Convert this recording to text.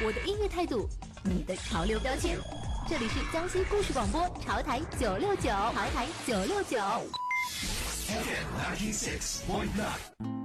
我的音乐态度，你的潮流标签。这里是江西故事广播潮台969，潮台969。 FM 96.9。